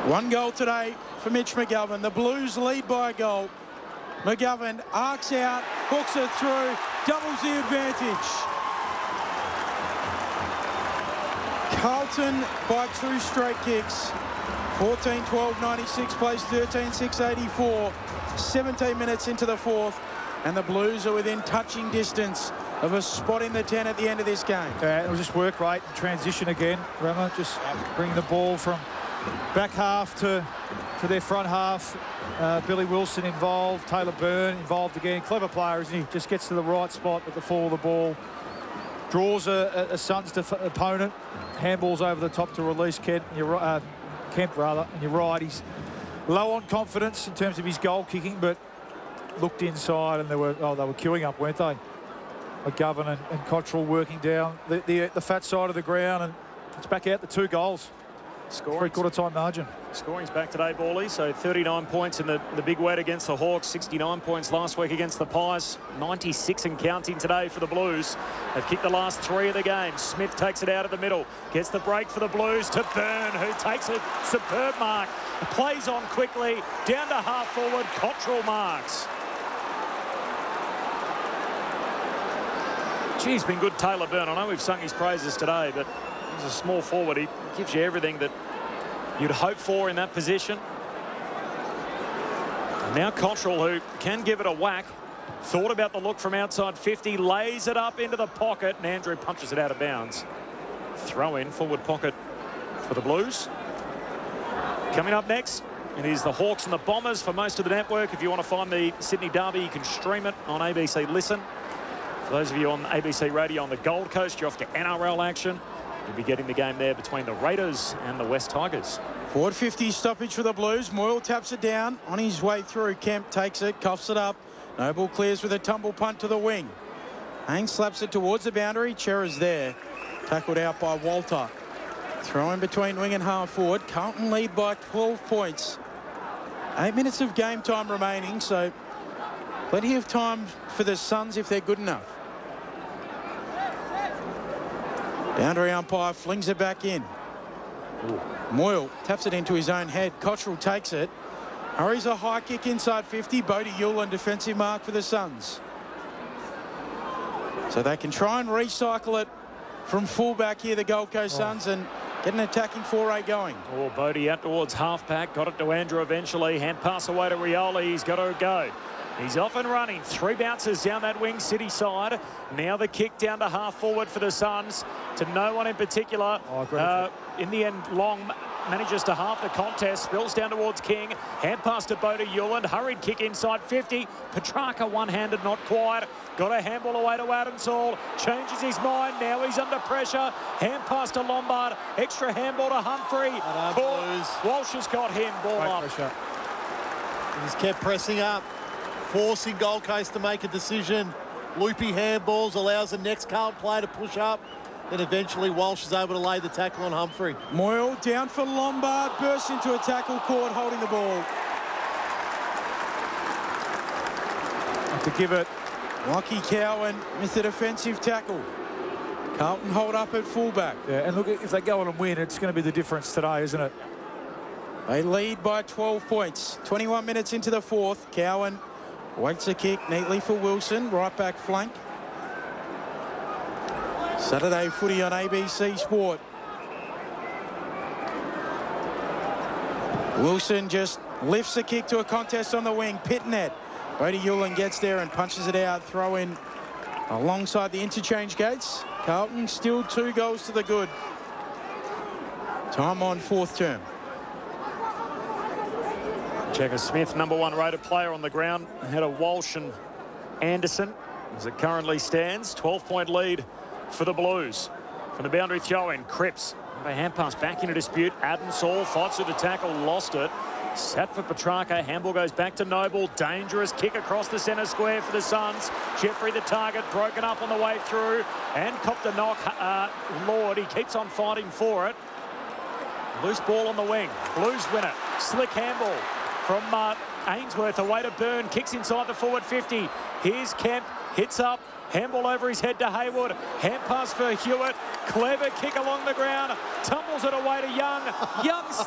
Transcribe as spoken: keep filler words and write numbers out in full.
One goal today for Mitch McGovern. The Blues lead by a goal. McGovern arcs out, hooks it through, doubles the advantage. Carlton by two straight kicks. fourteen twelve ninety-six plays thirteen six eighty-four. seventeen minutes into the fourth, and the Blues are within touching distance of a spot in the ten at the end of this game. Yeah, it was just work rate and transition again. Rama just bringing the ball from back half to to their front half. Uh, Billy Wilson involved, Taylor Byrne involved again. Clever player, isn't he? Just gets to the right spot at the fall of the ball. Draws a, a, a Suns def opponent. Handballs over the top to release Kent. And you're, uh, Kemp, rather. And you're right, he's low on confidence in terms of his goal kicking, but looked inside and they were oh they were queuing up, weren't they? McGovern and, and Cottrell working down the, the the fat side of the ground, and it's back out the two goals. Three quarter time margin. Scoring's back today, Bally. So thirty-nine points in the, the big wet against the Hawks, sixty-nine points last week against the Pies, ninety-six and counting today for the Blues. They've kicked the last three of the game. Smith takes it out of the middle, gets the break for the Blues to Byrne, who takes a superb mark. Plays on quickly, down to half forward, Cottrell marks. Gee, he's been good, Taylor Byrne. I know we've sung his praises today, but he's a small forward. He gives you everything that you'd hope for in that position. And now Cottrell, who can give it a whack, thought about the look from outside fifty, lays it up into the pocket, and Andrew punches it out of bounds. Throw in, forward pocket for the Blues. Coming up next, it is the Hawks and the Bombers for most of the network. If you want to find the Sydney Derby, you can stream it on A B C Listen. For those of you on A B C Radio on the Gold Coast, you're off to N R L action. You'll be getting the game there between the Raiders and the West Tigers. Forward fifty stoppage for the Blues. Moyle taps it down. On his way through, Kemp takes it, coughs it up. Noble clears with a tumble punt to the wing. Haynes slaps it towards the boundary. Chera's there. Tackled out by Walter. Throw in between wing and half forward. Carlton lead by twelve points. Eight minutes of game time remaining, so plenty of time for the Suns if they're good enough. Boundary umpire flings it back in. Ooh. Moyle taps it into his own head. Cottrell takes it. Hurries a high kick inside fifty. Bodie Yulin defensive mark for the Suns. So they can try and recycle it from fullback here, the Gold Coast oh. Suns, and get an attacking foray going. Oh, Bodie out towards half-back. Got it to Andrew eventually. Hand pass away to Rioli. He's got to go. He's off and running. Three bounces down that wing city side. Now the kick down to half forward for the Suns. To no one in particular. Oh, uh, in the end, Long manages to half the contest. Spills down towards King. Hand pass to Bodie Yulin. Hurried kick inside fifty. Petrarca one-handed, not quite. Got a handball away to Adamsall. Changes his mind. Now he's under pressure. Hand pass to Lombard. Extra handball to Humphrey. Walsh has got him. Ball Great up. pressure. He's kept pressing up, forcing Gold Coast to make a decision. Loopy handballs allows the next Carlton player to push up. Then eventually Walsh is able to lay the tackle on Humphrey. Moyle down for Lombard. Bursts into a tackle court holding the ball. To give it. Lockie Cowan with the defensive tackle. Carlton hold up at fullback. Yeah, and look, if they go on and win, it's going to be the difference today, isn't it? They lead by twelve points. twenty-one minutes into the fourth. Cowan waits a kick neatly for Wilson. Right back flank. Saturday footy on A B C Sport. Wilson just lifts the kick to a contest on the wing. Pitnet. Bodie Yulin gets there and punches it out. Throw in alongside the interchange gates. Carlton still two goals to the good. Time on fourth term. Jagger Smith, number one rated player on the ground, ahead of Walsh and Anderson. As it currently stands, twelve point lead for the Blues. From the boundary throw-in, Cripps. A hand pass back into dispute. Adamsall fights through the tackle, lost it. Sat for Petrarca. Handball goes back to Noble. Dangerous kick across the centre square for the Suns. Jeffrey the target, broken up on the way through. And copped a knock. Uh, Lord, he keeps on fighting for it. Loose ball on the wing. Blues win it. Slick handball from uh, Ainsworth away to Byrne. Kicks inside the forward fifty. Here's Kemp. Hits up. Handball over his head to Hayward. Hand pass for Hewitt. Clever kick along the ground. Tumbles it away to Young. Young